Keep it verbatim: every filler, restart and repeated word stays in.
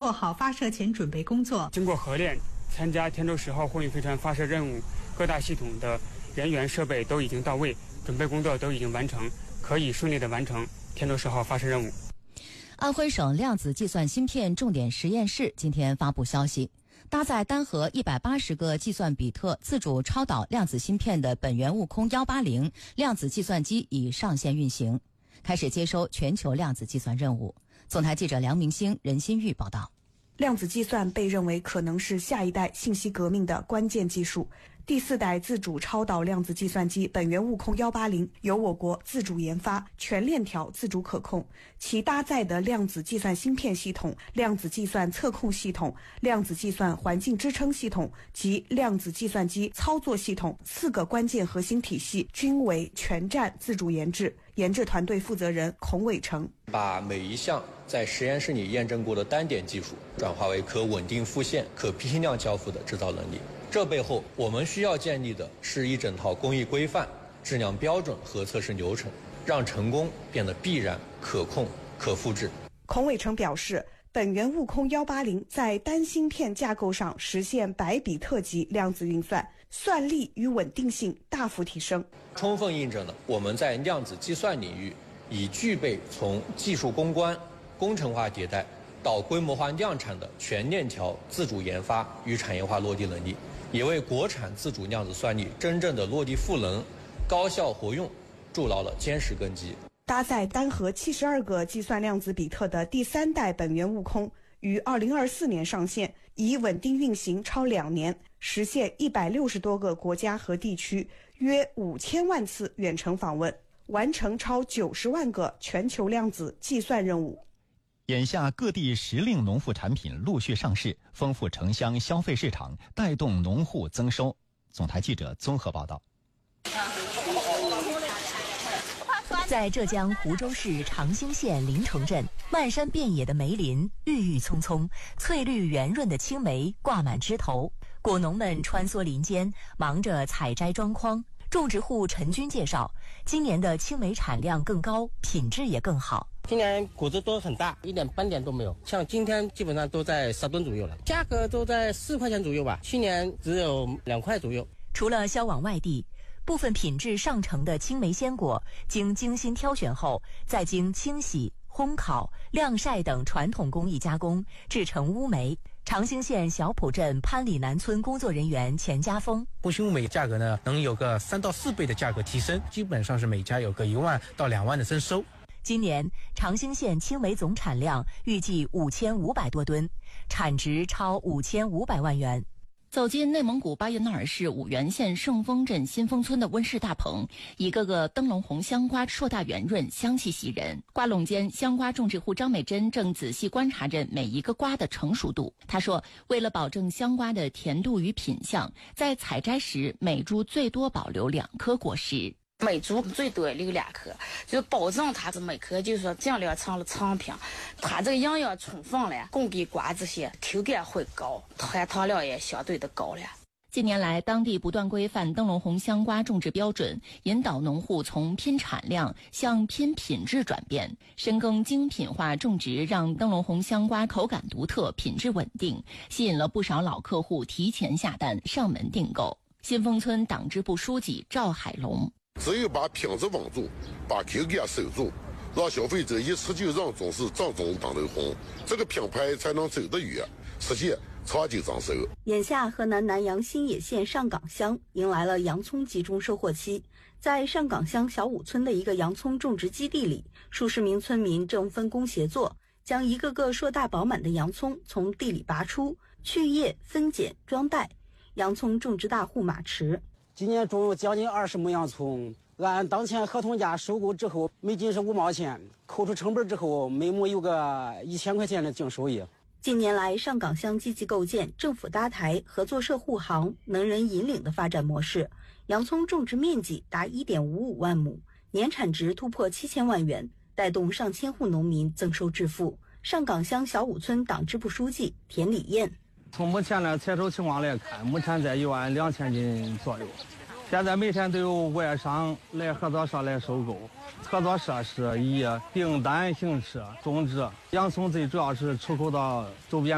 做好发射前准备工作。 经过合练，参加天舟十号货运飞船发射任务，各大系统的人员设备都已经到位，准备工作都已经完成，可以顺利的完成天舟十号发射任务。 安徽省量子计算芯片重点实验室今天发布消息，搭载单核一百八十个计算比特自主超导量子芯片的本源悟空一八零量子计算机已上线运行，开始接收全球量子计算任务。总台记者梁明星、任新玉报道。 量子计算被认为可能是下一代信息革命的关键技术。第四代自主超导量子计算机本源悟空一八零由我国自主研发，全链条自主可控。其搭载的量子计算芯片系统、量子计算测控系统、量子计算环境支撑系统及量子计算机操作系统四个关键核心体系均为全站自主研制。研制团队负责人孔伟成把每一项在实验室里验证过的单点技术转化为可稳定复现、可批量交付的制造能力。这背后我们需要建立的是一整套工艺规范、质量标准和测试流程，让成功变得必然、可控、可复制。 孔伟成表示，本源悟空一八零在单芯片架构上实现百比特级量子运算，算力与稳定性大幅提升， 充分印证了我们在量子计算领域已具备从技术攻关、工程化迭代到规模化量产的全链条自主研发与产业化落地能力，也为国产自主量子算力真正的落地赋能、高效活用筑牢了坚实根基。 搭载单核七十二个计算量子比特的第三代本源悟空于二零二四年上线，已稳定运行超两年，实现一百六十多个国家和地区约五千万次远程访问，完成超九十万个全球量子计算任务。 眼下各地时令农副产品陆续上市，丰富城乡消费市场，带动农户增收。总台记者综合报道。 在浙江湖州市长兴县临城镇，漫山遍野的梅林郁郁葱葱，翠绿圆润的青梅挂满枝头，果农们穿梭林间，忙着采摘装筐。种植户陈军介绍，今年的青梅产量更高，品质也更好。 今年果子都很大，一点斑点都没有，像今天基本上都在十吨左右了，价格都在四块钱左右吧，去年只有两块左右。 除了销往外地，部分品质上乘的青梅鲜果经精心挑选后，再经清洗、烘烤、晾晒等传统工艺加工，制成乌梅。长兴县小浦镇潘里南村工作人员钱家峰， 红心乌梅价格呢能有个三到四倍的价格提升，基本上是每家有个一万到两万的增收。 今年长兴县青梅总产量预计五千五百多吨，产值超五千五百万元。 走进内蒙古巴彦淖尔市五原县圣丰镇新丰村的温室大棚，一个个灯笼红香瓜硕大圆润，香气袭人。瓜垄间，香瓜种植户张美珍正仔细观察着每一个瓜的成熟度。她说，为了保证香瓜的甜度与品相，在采摘时每株最多保留两颗果实。 每株最多留两颗，就保证它是每颗就是说尽量成了成品，它这个营养充分了，供给瓜这些口感会高，含糖量也相对的高了。 近年来，当地不断规范灯笼红香瓜种植标准，引导农户从拼产量向拼品质转变，深耕精品化种植，让灯笼红香瓜口感独特、品质稳定，吸引了不少老客户提前下单上门订购。新丰村党支部书记赵海龙。 只有把品质稳住，把口感守住，让消费者一吃就认准是正宗灯笼红，这个品牌才能走得远，实现长久长寿。 眼下，河南南阳新野县上岗乡迎来了洋葱集中收获期。在上岗乡小武村的一个洋葱种植基地里，数十名村民正分工协作，将一个个硕大饱满的洋葱从地里拔出，去叶、分拣、装袋。洋葱种植大户马驰。 今年种有将近二十亩洋葱，按当前合同价收购之后，每斤是五毛钱，扣除成本之后，每亩有个一千块钱的净收益。 近年来，上岗乡积极构建政府搭台、合作社护航、能人引领的发展模式，洋葱种植面积达 一点五五万亩，年产值突破七千万元，带动上千户农民增收致富。上岗乡小武村党支部书记田礼燕。 从目前的采收情况来看，目前在一万两千斤左右。现在每天都有外商来合作社来收购，合作社是以订单形式种植洋葱，最主要是出口到周边